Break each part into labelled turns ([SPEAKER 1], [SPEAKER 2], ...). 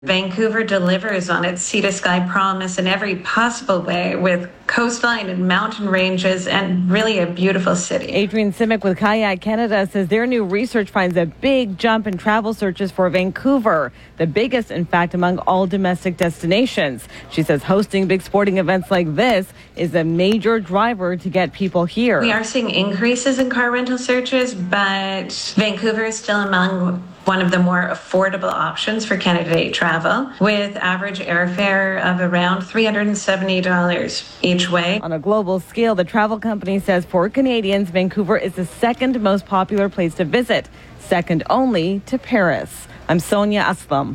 [SPEAKER 1] Vancouver delivers on its sea to sky promise in every possible way, with coastline and mountain ranges and really a beautiful city.
[SPEAKER 2] Adrienne Simic with Kayak Canada says their new research finds a big jump in travel searches for Vancouver, the biggest, in fact, among all domestic destinations. She says hosting big sporting events like this is a major driver to get people here.
[SPEAKER 1] We are seeing increases in car rental searches, but Vancouver is still among one of the more affordable options for Canada Day travel, with average airfare of around $370 each way.
[SPEAKER 2] On a global scale, the travel company says for Canadians, Vancouver is the second most popular place to visit, second only to Paris. I'm Sonia Aslam.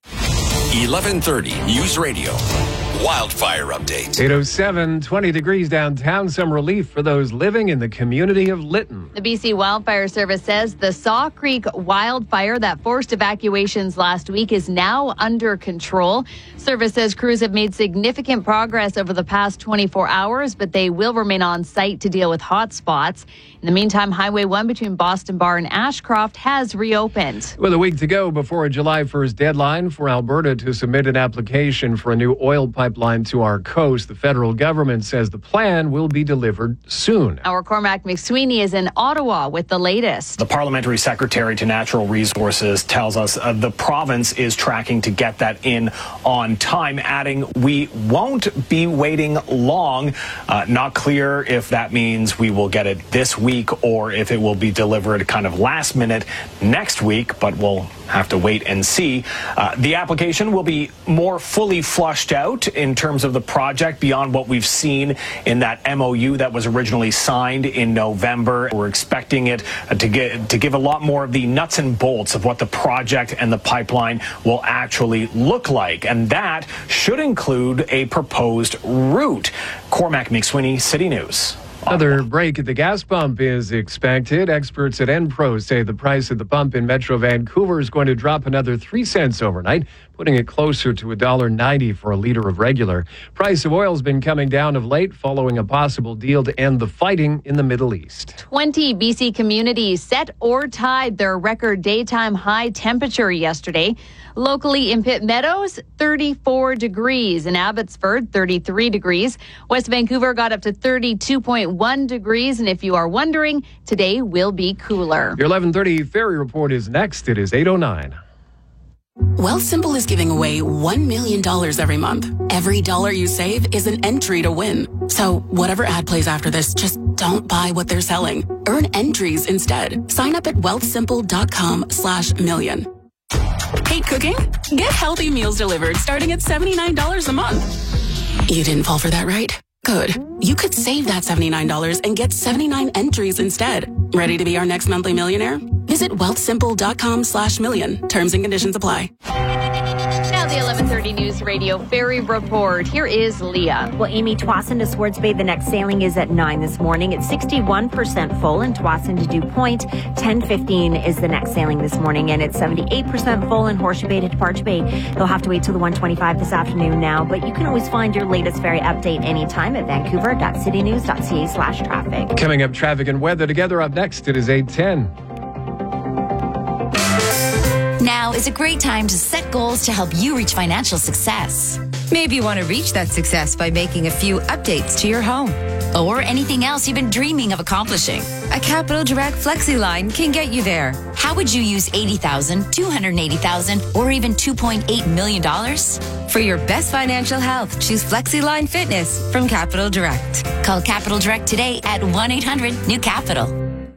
[SPEAKER 3] 11:30 News Radio. Wildfire update.
[SPEAKER 4] 8:07, 20 degrees downtown. Some relief for those living in the community of Lytton.
[SPEAKER 5] The BC Wildfire Service says the Saw Creek wildfire that forced evacuations last week is now under control. Service says crews have made significant progress over the past 24 hours, but they will remain on site to deal with hot spots. In the meantime, Highway 1 between Boston Bar and Ashcroft has reopened.
[SPEAKER 4] With a week to go before a July 1st deadline for Alberta to submit an application for a new oil pipeline to our coast, the federal government says the plan will be delivered soon.
[SPEAKER 5] Our Cormac McSweeney is in Ottawa with the latest.
[SPEAKER 6] The Parliamentary Secretary to Natural Resources tells us the province is tracking to get that in on time, adding we won't be waiting long. Not clear if that means we will get it this week or if it will be delivered kind of last minute next week, but we'll have to wait and see. The application will be more fully flushed out in terms of the project beyond what we've seen in that MOU that was originally signed in November. We're expecting it to give a lot more of the nuts and bolts of what the project and the pipeline will actually look like, and that should include a proposed route. Cormac McSweeney, City News.
[SPEAKER 4] Another break at the gas pump is expected. Experts at Enpro say the price at the pump in Metro Vancouver is going to drop another 3 cents overnight, putting it closer to $1.90 for a liter of regular. Price of oil has been coming down of late following a possible deal to end the fighting in the Middle East. 20
[SPEAKER 5] BC communities set or tied their record daytime high temperature yesterday. Locally in Pitt Meadows, 34 degrees. In Abbotsford, 33 degrees. West Vancouver got up to 32.1 degrees. And if you are wondering, today will be cooler.
[SPEAKER 4] Your 11:30 Ferry Report is next. It is 8:09.
[SPEAKER 7] Wealthsimple is giving away $1 million every month. Every dollar you save is an entry to win. So whatever ad plays after this, just don't buy what they're selling. Earn entries instead. Sign up at wealthsimple.com/million. Hate cooking? Get healthy meals delivered starting at $79 a month. You didn't fall for that, right? Good. You could save that $79 and get 79 entries instead. Ready to be our next monthly millionaire? Visit wealthsimple.com/million. Terms and conditions apply.
[SPEAKER 5] Now the 11:30 News Radio Ferry Report. Here is Leah.
[SPEAKER 8] Well, Amy, Tsawwassen to Swords Bay, the next sailing is at 9 this morning. It's 61% full, and Tsawwassen to Dew Point, 10:15 is the next sailing this morning, and it's 78% full in Horseshoe Bay to Departure Bay. You'll have to wait till the 1:25 this afternoon now, but you can always find your latest ferry update anytime at vancouver.citynews.ca/traffic.
[SPEAKER 4] Coming up, traffic and weather together. Up next, it is 8:10.
[SPEAKER 9] Now is a great time to set goals to help you reach financial success.
[SPEAKER 10] Maybe you want to reach that success by making a few updates to your home.
[SPEAKER 9] Or anything else you've been dreaming of accomplishing.
[SPEAKER 10] A Capital Direct FlexiLine can get you there.
[SPEAKER 9] How would you use $80,000, $280,000, or even $2.8 million?
[SPEAKER 10] For your best financial health, choose FlexiLine Fitness from Capital Direct.
[SPEAKER 9] Call Capital Direct today at 1-800-NEW-CAPITAL.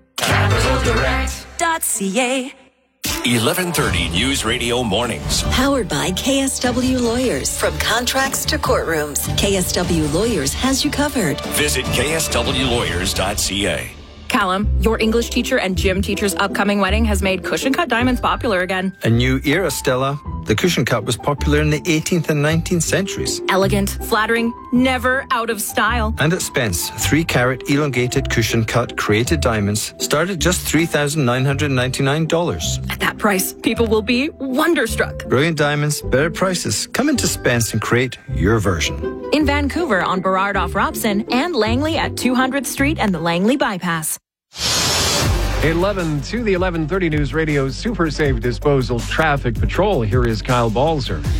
[SPEAKER 7] CapitalDirect.ca.
[SPEAKER 3] 11:30 News Radio Mornings.
[SPEAKER 11] Powered by KSW Lawyers. From contracts to courtrooms, KSW Lawyers has you covered.
[SPEAKER 3] Visit kswlawyers.ca.
[SPEAKER 12] Callum, your English teacher and gym teacher's upcoming wedding has made cushion cut diamonds popular again.
[SPEAKER 13] A new era, Stella. The cushion cut was popular in the 18th and 19th centuries.
[SPEAKER 12] Elegant, flattering, never out of style.
[SPEAKER 13] And at Spence, 3-carat elongated cushion cut created diamonds start at just $3,999.
[SPEAKER 12] At that price, people will be wonderstruck.
[SPEAKER 13] Brilliant diamonds, better prices. Come into Spence and create your version.
[SPEAKER 12] In Vancouver on Burrard off Robson and Langley at 200th Street and the Langley Bypass.
[SPEAKER 4] 11 to the 11:30 News Radio Super Safe Disposal Traffic Patrol. Here is Kyle Balzer.